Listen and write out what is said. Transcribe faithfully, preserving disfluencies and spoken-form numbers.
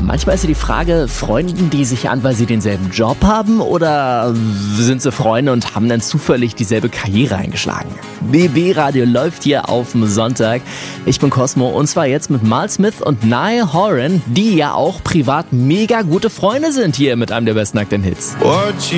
Manchmal ist ja die Frage, freunden die sich an, weil sie denselben Job haben oder sind sie Freunde und haben dann zufällig dieselbe Karriere eingeschlagen? B B-Radio läuft hier auf dem Sonntag. Ich bin Cosmo und zwar jetzt mit Mal Smith und Niall Horan, die ja auch privat mega gute Freunde sind hier mit einem der besten aktuellen Hits.